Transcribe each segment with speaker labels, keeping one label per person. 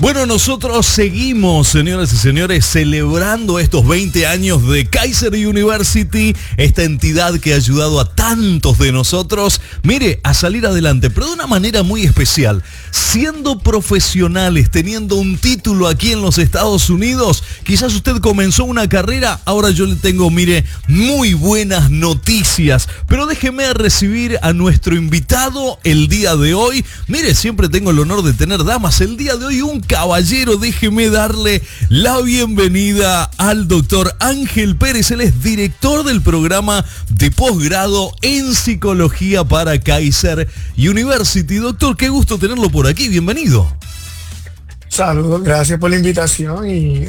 Speaker 1: Bueno, nosotros seguimos, señoras y señores, celebrando estos 20 años de Kaiser University, esta entidad que ha ayudado a tantos de nosotros, mire, a salir adelante, pero de una manera muy especial. Siendo profesionales, teniendo un título aquí en los Estados Unidos, quizás usted comenzó una carrera, ahora yo le tengo, mire, muy buenas noticias. Pero déjeme recibir a nuestro invitado el día de hoy. Mire, siempre tengo el honor de tener damas. El día de hoy un caballero, déjeme darle la bienvenida al doctor Ángel Pérez. Él es director del programa de posgrado en psicología para Kaiser University. Doctor, qué gusto tenerlo por aquí, bienvenido.
Speaker 2: Saludos, gracias por la invitación y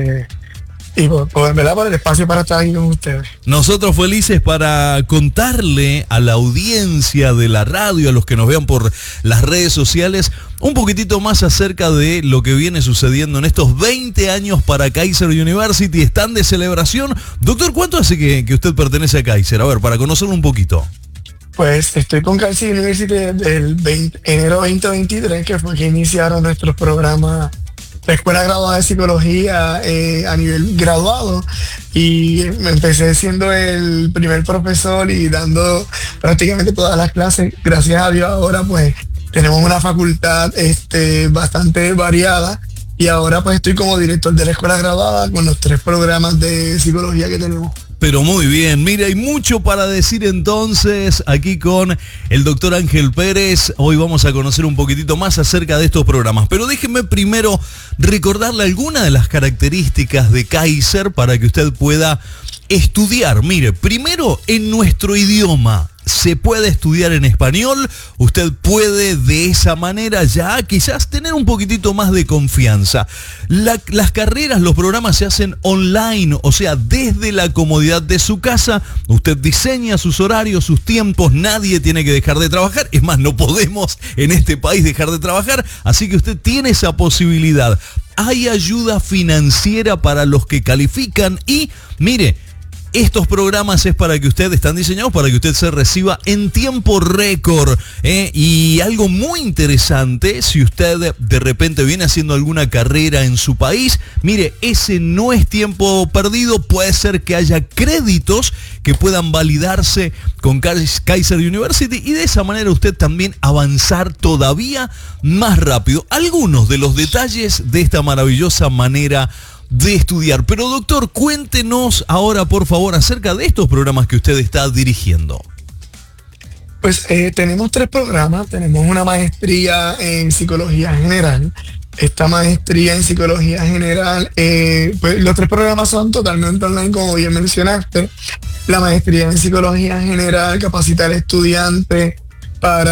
Speaker 2: por el espacio para estar aquí con ustedes.
Speaker 1: Nosotros felices para contarle a la audiencia de la radio, a los que nos vean por las redes sociales, un poquitito más acerca de lo que viene sucediendo en estos 20 años para Kaiser University. Están de celebración. Doctor, ¿cuánto hace que usted pertenece a Kaiser? A ver, para conocerlo un poquito.
Speaker 2: Pues estoy con Kaiser University desde el enero 2023, que fue que iniciaron nuestros programas de escuela graduada de psicología a nivel graduado, y empecé siendo el primer profesor y dando prácticamente todas las clases. Gracias a Dios ahora pues tenemos una facultad bastante variada, y ahora pues estoy como director de la escuela graduada con los 3 programas de psicología que tenemos.
Speaker 1: Pero muy bien, mira, hay mucho para decir entonces aquí con el doctor Ángel Pérez. Hoy vamos a conocer un poquitito más acerca de estos programas. Pero déjenme primero recordarle algunas de las características de Kaiser para que usted pueda estudiar. Mire, primero en nuestro idioma. Se puede estudiar en español, usted puede de esa manera ya quizás tener un poquitito más de confianza. Las carreras, los programas se hacen online, o sea, desde la comodidad de su casa, usted diseña sus horarios, sus tiempos, nadie tiene que dejar de trabajar, es más, no podemos en este país dejar de trabajar, así que usted tiene esa posibilidad. Hay ayuda financiera para los que califican y, mire, estos programas están diseñados para que usted se reciba en tiempo récord. Y algo muy interesante, si usted de repente viene haciendo alguna carrera en su país, mire, ese no es tiempo perdido, puede ser que haya créditos que puedan validarse con Kaiser University y de esa manera usted también avanzar todavía más rápido. Algunos de los detalles de esta maravillosa manera de estudiar. Pero doctor, cuéntenos ahora por favor acerca de estos programas que usted está dirigiendo.
Speaker 2: Pues tenemos 3 programas. Tenemos una maestría en psicología general. Esta maestría en psicología general, pues los 3 programas son totalmente online, como bien mencionaste. La maestría en psicología general capacita al estudiante para